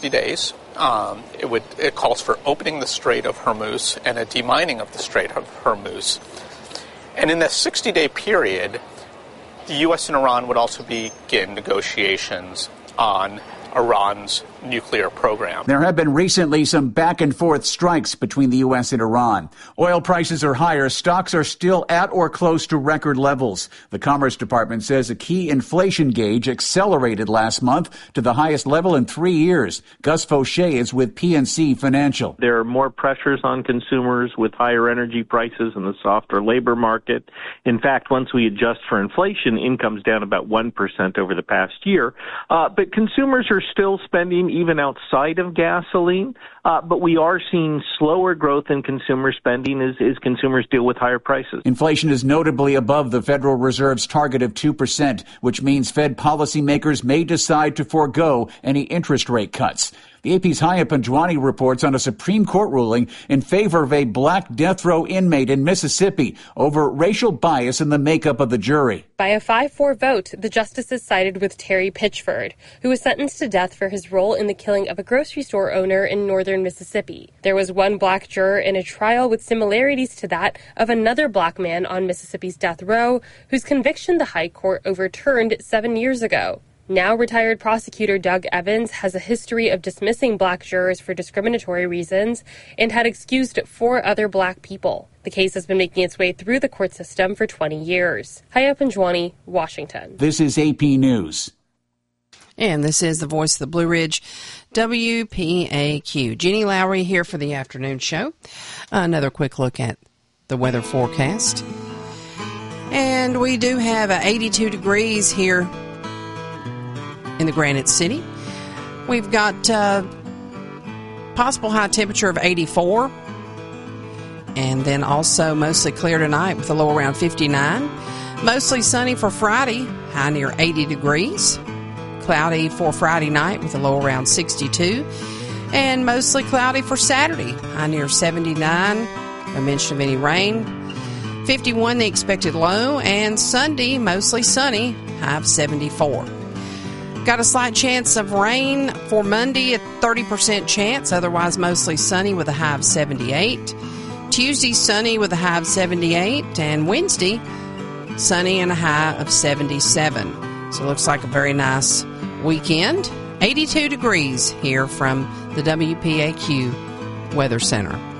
60 days. It calls for opening the Strait of Hormuz and a demining of the Strait of Hormuz. And in the 60-day period, the U.S. and Iran would also begin negotiations on Iran's nuclear program. There have been recently some back-and-forth strikes between the U.S. and Iran. Oil prices are higher. Stocks are still at or close to record levels. The Commerce Department says a key inflation gauge accelerated last month to the highest level in 3 years. Gus Fauché is with PNC Financial. There are more pressures on consumers with higher energy prices and the softer labor market. In fact, once we adjust for inflation, income's down about 1% over the past year. But consumers are still spending even outside of gasoline, but we are seeing slower growth in consumer spending as consumers deal with higher prices. Inflation is notably above the Federal Reserve's target of 2%, which means Fed policymakers may decide to forego any interest rate cuts. The AP's Haya Panjwani reports on a Supreme Court ruling in favor of a black death row inmate in Mississippi over racial bias in the makeup of the jury. By a 5-4 vote, the justices sided with Terry Pitchford, who was sentenced to death for his role in the killing of a grocery store owner in northern Mississippi. There was one black juror in a trial with similarities to that of another black man on Mississippi's death row, whose conviction the High Court overturned 7 years ago. Now retired prosecutor Doug Evans has a history of dismissing black jurors for discriminatory reasons and had excused 4 other black people. The case has been making its way through the court system for 20 years. Haya Panjwani, Washington. This is AP News. And this is the voice of the Blue Ridge, WPAQ. Jeannie Lowry here for the afternoon show. Another quick look at the weather forecast. And we do have 82 degrees here in the Granite City. We've got possible high temperature of 84, and then also mostly clear tonight with a low around 59. Mostly sunny for Friday, high near 80 degrees. Cloudy for Friday night with a low around 62, and mostly cloudy for Saturday, high near 79. No mention of any rain. 51 the expected low, and Sunday mostly sunny, high of 74. Got a slight chance of rain for Monday, a 30% chance, otherwise mostly sunny with a high of 78. Tuesday, sunny with a high of 78, and Wednesday, sunny and a high of 77. So it looks like a very nice weekend. 82 degrees here from the WPAQ Weather Center.